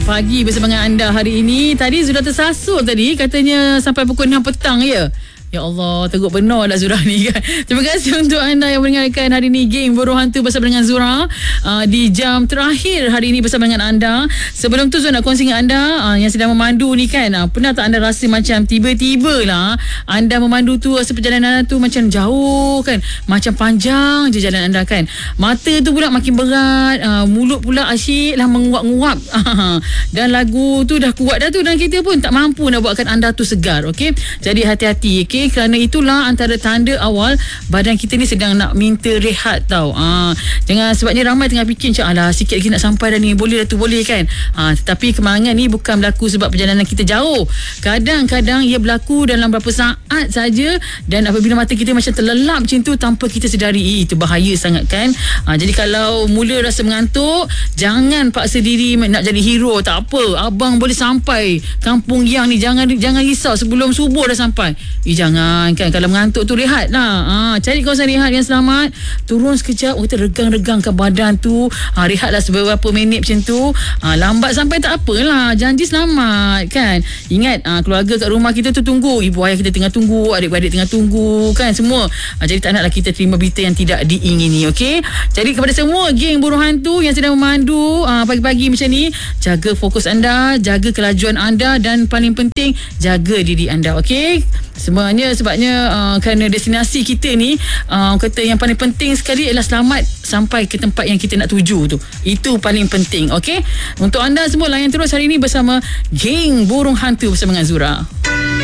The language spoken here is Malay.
pagi bersama dengan anda hari ini. Tadi Zura tersasul tadi, katanya sampai pukul 6 petang ya. Ya Allah, teruk benar dah Zura ni kan. Terima kasih untuk anda yang mendengarkan hari ni Geng Buruh Hantu bersama dengan Zura di jam terakhir hari ini bersama dengan anda. Sebelum tu Zura nak kongsi dengan anda yang sedang memandu ni kan, pernah tak anda rasa macam tiba-tiba lah anda memandu tu, rasa perjalanan anda tu macam jauh kan, macam panjang je jalan anda kan. Mata tu pula makin berat, mulut pula asyik lah menguap-nguap. Dan lagu tu dah kuat dah tu, dan kita pun tak mampu nak buatkan anda tu segar. Okey, jadi hati-hati. Okey, kerana itulah antara tanda awal badan kita ni sedang nak minta rehat tau. Jangan, sebabnya ramai tengah fikir macam alah sikit lagi nak sampai dah ni, boleh dah tu, boleh kan. Tetapi kemalangan ni bukan berlaku sebab perjalanan kita jauh. Kadang-kadang ia berlaku dalam beberapa saat saja, dan apabila mata kita macam terlelap macam tu tanpa kita sedari, itu bahaya sangat kan. Jadi kalau mula rasa mengantuk, jangan paksa diri nak jadi hero. Tak apa, abang boleh sampai kampung yang ni, jangan risau sebelum subuh dah sampai. Jangan kan, kalau mengantuk tu rehat lah. Cari kawasan rehat yang selamat, turun sekejap, kita regang-regangkan badan tu, rehatlah beberapa minit macam tu. Lambat sampai tak apalah, janji selamat kan. Ingat, keluarga kat rumah kita tu tunggu, ibu ayah kita tengah tunggu, adik-adik tengah tunggu kan semua. Jadi tak naklah kita terima berita yang tidak diingini. Okey, jadi kepada semua geng Buruh Hantu yang sedang memandu pagi-pagi macam ni, jaga fokus anda, jaga kelajuan anda, dan paling penting jaga diri anda. Okey, sebenarnya sebabnya kerana destinasi kita ni kata yang paling penting sekali ialah selamat sampai ke tempat yang kita nak tuju tu. Itu paling penting. Okey, untuk anda semua layan terus hari ini bersama Geng Buruh Hantu bersama dengan Zura.